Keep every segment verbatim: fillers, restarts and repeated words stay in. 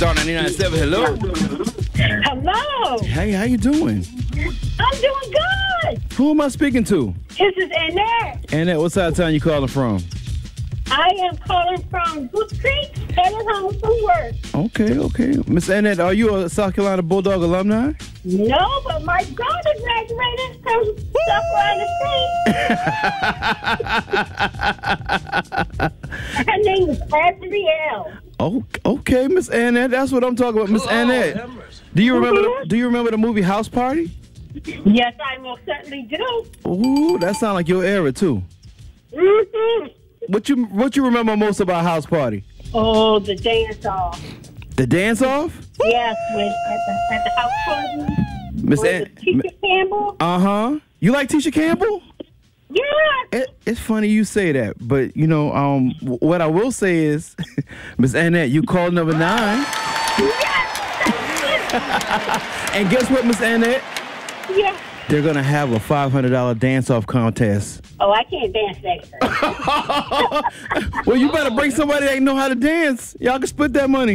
Star ninety-nine point seven, hello. Hello. Hey, how you doing? I'm doing good. Who am I speaking to? This is Annette. Annette, what side of town you calling from? I am calling from Goose Creek, headed home from work. Okay, okay. Miss Annette, are you a South Carolina Bulldog alumni? No, but my daughter graduated from South Carolina State. Her name is Adrielle. Oh, okay, Miss Annette, that's what I'm talking about, Miss Annette. Do you remember? The, do you remember the movie House Party? Yes, I most certainly do. Ooh, that sounds like your era too. Mm-hmm. What you What you remember most about House Party? Oh, the dance off. The dance off? Yes, with at the, at the house party. Miss An- Tisha Campbell. Uh huh. You like Tisha Campbell? Yeah. It, it's funny you say that, but you know, um, w- what I will say is, Miss Annette, you called number nine. Yes. And guess what, Miss Annette? Yes. They're gonna have a five hundred dollar dance-off contest. Oh, I can't dance that. Well, you better bring somebody that know how to dance. Y'all can split that money.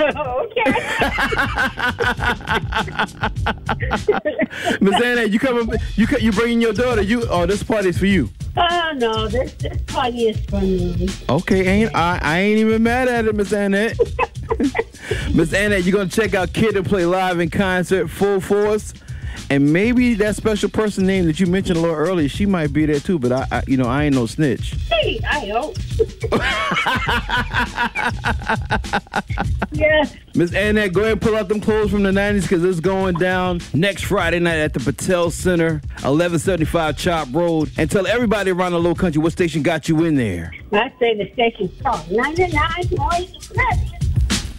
Okay. Miss Annette, you coming? You you bringing your daughter? You? Oh, this party's for you. Oh no, this this party is for me. Okay, ain't I? I ain't even mad at it, Miss Annette. Miss Annette, you're gonna check out Kid and Play live in concert, full force. And maybe that special person name that you mentioned a little earlier, she might be there too. But I, I you know, I ain't no snitch. Hey, I hope. Yeah. Miss Annette, go ahead and pull out them clothes from the nineties because it's going down next Friday night at the Patel Center, eleven seventy-five Chop Road. And tell everybody around the low country what station got you in there. I say the station's called ninety-nine point seven.